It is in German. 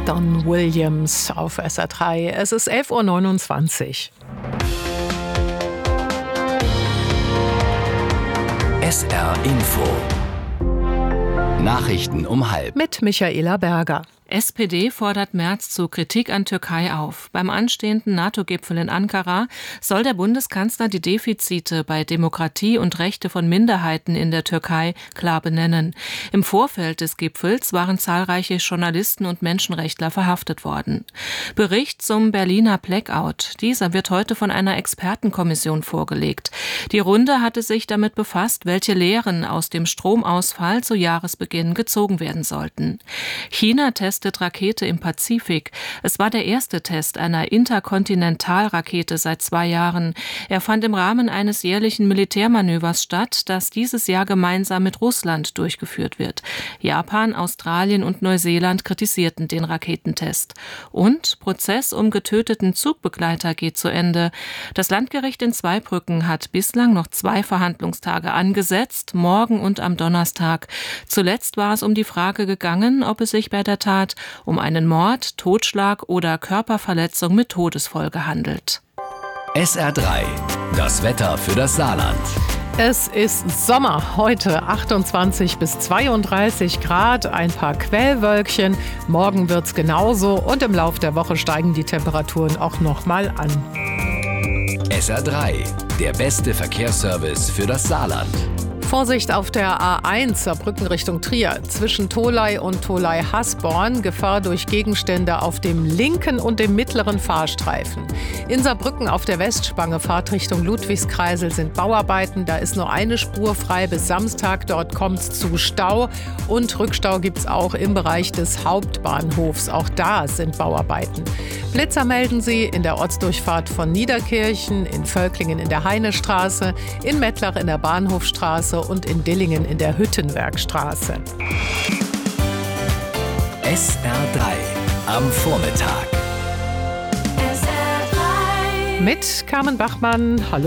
Don Williams auf SR3. Es ist 11:29 Uhr. SR Info. Nachrichten um 12:30. Mit Michaela Berger. SPD fordert Merz zu Kritik an Türkei auf. Beim anstehenden NATO-Gipfel in Ankara soll der Bundeskanzler die Defizite bei Demokratie und Rechte von Minderheiten in der Türkei klar benennen. Im Vorfeld des Gipfels waren zahlreiche Journalisten und Menschenrechtler verhaftet worden. Bericht zum Berliner Blackout. Dieser wird heute von einer Expertenkommission vorgelegt. Die Runde hatte sich damit befasst, welche Lehren aus dem Stromausfall zu Jahresbeginn gezogen werden sollten. China testet Rakete im Pazifik. Es war der erste Test einer Interkontinentalrakete seit 2 Jahren. Er fand im Rahmen eines jährlichen Militärmanövers statt, das dieses Jahr gemeinsam mit Russland durchgeführt wird. Japan, Australien und Neuseeland kritisierten den Raketentest. Und Prozess um getöteten Zugbegleiter geht zu Ende. Das Landgericht in Zweibrücken hat bislang noch 2 Verhandlungstage angesetzt, morgen und am Donnerstag. Zuletzt war es um die Frage gegangen, ob es sich bei der Tat um einen Mord, Totschlag oder Körperverletzung mit Todesfolge handelt. SR3. Das Wetter für das Saarland. Es ist Sommer, heute 28 bis 32 Grad, ein paar Quellwölkchen. Morgen wird's genauso und im Lauf der Woche steigen die Temperaturen auch noch mal an. SR3. Der beste Verkehrsservice für das Saarland. Vorsicht auf der A1 Saarbrücken Richtung Trier. Zwischen Tholey und Tholey-Hasborn Gefahr durch Gegenstände auf dem linken und dem mittleren Fahrstreifen. In Saarbrücken auf der Westspange Fahrtrichtung Ludwigskreisel sind Bauarbeiten. Da ist nur eine Spur frei bis Samstag. Dort kommt es zu Stau. Und Rückstau gibt es auch im Bereich des Hauptbahnhofs. Auch da sind Bauarbeiten. Blitzer melden sie in der Ortsdurchfahrt von Niederkirchen, in Völklingen in der Heinestraße, in Mettlach in der Bahnhofstraße und in Dillingen in der Hüttenwerkstraße. SR3 am Vormittag. Mit Carmen Bachmann. Hallo.